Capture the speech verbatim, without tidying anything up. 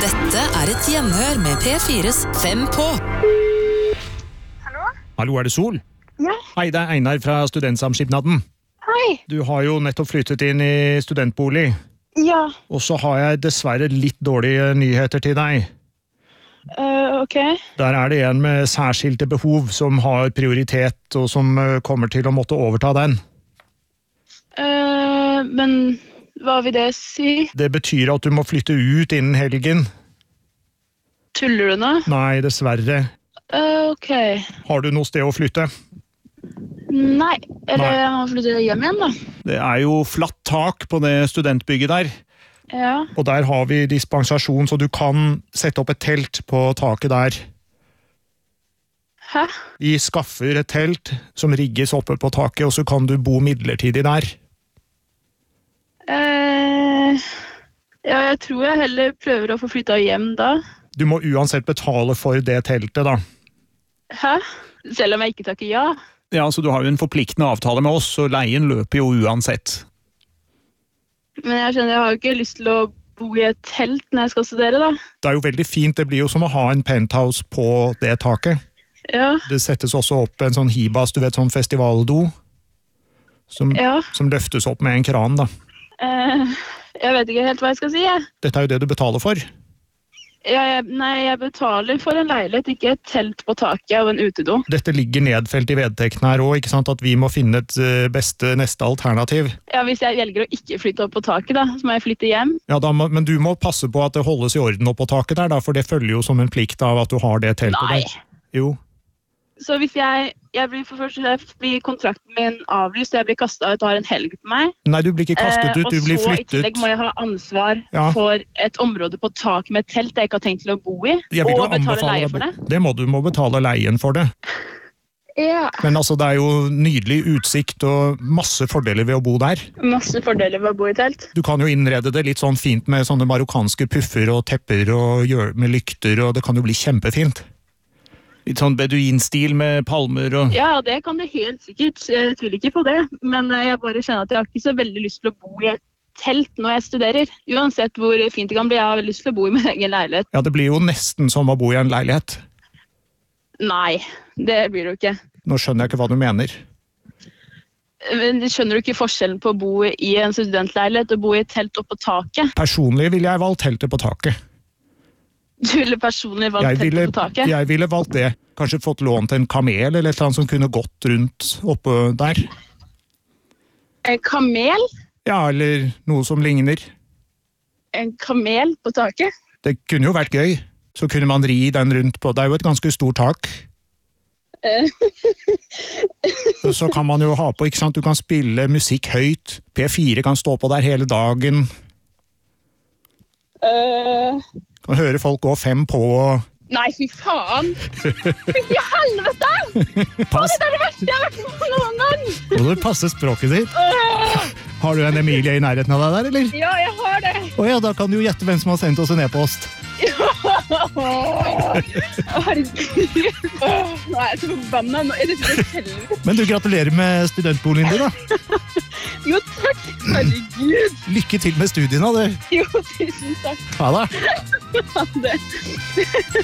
Dette er et gjenhør med P fires Fem på. Hallo? Hallo, er det Sol? Ja. Hei, det er Einar fra Studentsamskipnaden. Hei. Du har jo nettopp flyttet inn i studentbolig. Ja. Og så har jeg dessverre litt dårlige nyheter til deg. Uh, ok. Der er det en med særskilte behov som har prioritet, og som eh, kommer til å måtte overta den. Uh, men hva vil det si? Det betyr at du må flytte ut innen helgen. Tuller du nå? Nei, dessverre. Uh, ok. Har du noe sted å flytte? Nei. Eller Nei. jeg må flytte hjem igjen da. Det er jo flatt tak på det studentbygget der. Ja. Og der har vi dispensasjon, så du kan sette opp et telt på taket der. Hæ? Vi skaffer et telt som rigges oppe på taket, og så kan du bo midlertidig der. Uh, ja, jeg tror jeg heller prøver å få flyttet hjem da. Du må uansett betale for det teltet, da. Hæ? Selv om jeg ikke takker ja? Ja, så du har jo en forpliktende avtale med oss, så leien løper jo uansett. Men jeg skjønner, jeg har jo ikke lyst til å bo i et telt når jeg skal studere da. Det er jo veldig fint, det blir jo som å ha en penthouse på det taket. Ja. Det settes også opp en sånn hibas, du vet, sånn festivaldo, som, Ja. som løftes opp med en kran, da. Uh, jeg vet ikke helt hva jeg skal si, jeg. Dette er jo det du betaler for. Ja, jeg, nei, jeg betaler for en leilighet, ikke et telt på taket og en utedo. Dette ligger nedfelt i vedtekten her også, ikke sant, at vi må finne et eh, beste neste alternativ. Ja, hvis jeg velger å ikke flytte opp på taket da, så må jeg flytte hjem. Ja, da må, men du må passe på at det holdes i orden opp på taket der, da, for det følger jo som en plikt av at du har det teltet Nei. der. Jo. Så hvis jeg, jeg blir for først og fremst blir kontrakten min avlyst, og jeg blir kastet ut og har en helg på meg. Nei, du blir ikke kastet ut, du blir Og så i flyttet. tillegg må jeg ha ansvar Ja. for et område på tak med et telt jeg ikke har tenkt til å bo i, Jeg vil og jo betale anbefale leie deg- for det. Det må du må betale leien for det. Ja, Men altså, det er jo nydelig utsikt og masse fordeler ved å bo der. masse fordeler ved å bo i telt. Du kan jo innrede det litt sånn fint med sånne marokkanske puffer og tepper og gjør, med lykter, og det kan jo bli kjempefint. Litt sånn beduinstil med palmer og... Ja, det kan det helt sikkert. Jeg tviler ikke på det. Men eh, jeg bare kjenner at jeg har ikke så veldig lyst til å bo i et telt når jeg studerer. Uansett hvor fint det kan bli, jeg har veldig lyst til å bo i min egen leilighet. Ja, det blir jo nesten som å bo i en leilighet. Nei, det blir det jo ikke. Nå skjønner jeg ikke hva du mener. Men skjønner du ikke forskjellen på å bo i en studentleilighet og bo i et telt oppe på taket? Personlig ville jeg valgt teltet på taket. Du ville personlig valgt Jeg teltet ville, på taket? jeg ville valgt det. Kanskje fått lånt en kamel eller et eller annet som kunne gått rundt oppe der. En kamel? Ja, eller noe som ligner. En kamel på taket? Det kunne jo vært gøy. Så kunne man ri den rundt på. Det er jo et ganske stort tak. Eh, Og så kan man jo ha på, ikke sant, du kan spille musikk høyt. P fire kan stå på der hele dagen. eh, Kan høre folk gå fem på og Nei, fy faen! Fy helvete! pass. Det er det verste jeg har vært med noen gang! Må du passe språket ditt. Åh, Har du en Emilie i nærheten av deg der, eller? ja, jeg har det! Å ja, da kan du jo gjette hvem som har sendt oss en e-post. Åh, herregud. Åh, nå er jeg så forbannet. Nå er det så helvete. Men du, gratulerer med studentboligen din, da. Jo, takk. Herregud. Lykke til med studiene, du. Jo, tusen takk. Ha det. Ha det.